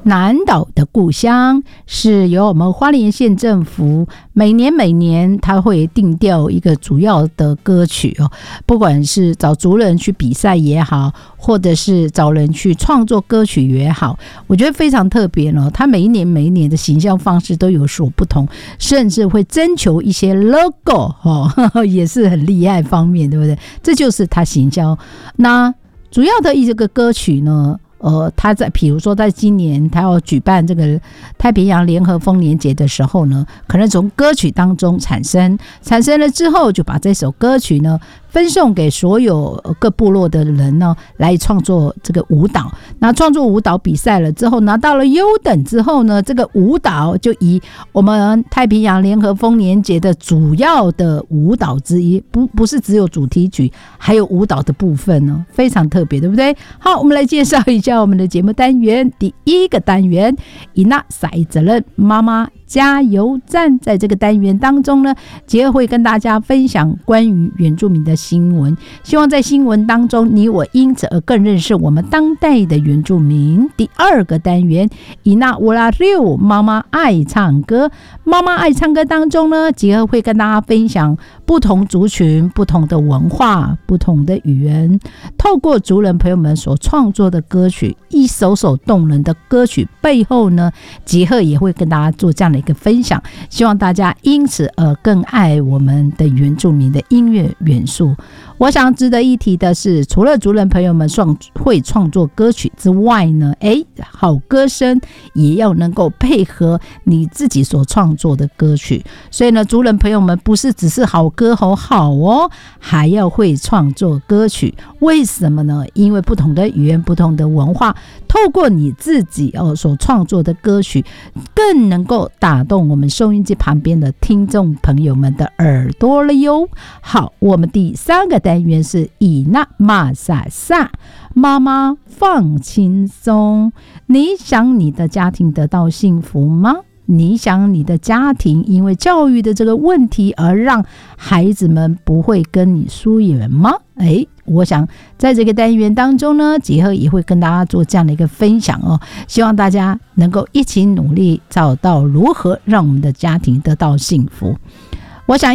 南岛的故乡，是由我们花莲县政府每年他会定调一个主要的歌曲哦，不管是找族人去比赛也好，或者是找人去创作歌曲也好，我觉得非常特别哦。他每一年的行销方式都有所不同，甚至会征求一些 logo 哦，也是很厉害方面，对不对？这就是他行销。那主要的一个歌曲呢，他比如说在今年他要举办这个太平洋联合丰年节的时候呢，可能从歌曲当中产生了之后，就把这首歌曲呢分送给所有各部落的人呢，来创作这个舞蹈。那创作舞蹈比赛了之后，拿到了优等之后呢，这个舞蹈就以我们太平洋联合丰年节的主要的舞蹈之一，不是只有主题曲，还有舞蹈的部分呢，非常特别，对不对？好，我们来介绍一下我们的节目单元。第一个单元，以那撒一责任妈妈加油站。在这个单元当中呢，杰会跟大家分享关于原住民的新闻，希望在新闻当中你我因此而更认识我们当代的原住民。第二个单元，以那乌拉六妈妈爱唱歌。妈妈爱唱歌当中呢，杰会跟大家分享不同族群、不同的文化、不同的语言，透过族人朋友们所创作的歌曲，一首首动人的歌曲背后呢，杰赫也会跟大家做这样的一个分享，希望大家因此而更爱我们的原住民的音乐元素。我想值得一提的是，除了族人朋友们会创作歌曲之外呢，好歌声也要能够配合你自己所创作的歌曲。所以呢，族人朋友们不是只是好歌好哦，还要会创作歌曲。为什么呢？因为不同的语言、不同的文化，透过你自己所创作的歌曲，更能够打动我们收音机旁边的听众朋友们的耳朵了哟。好，我们第三个单元是以那玛萨萨，妈妈放轻松。你想你的家庭得到幸福吗？你想你的家庭因为教育的这个问题而让孩子们不会跟你疏远吗？我想在这个单元当中呢，杰赫也会跟大家做这样的一个分享哦，希望大家能够一起努力，找到如何让我们的家庭得到幸福。我想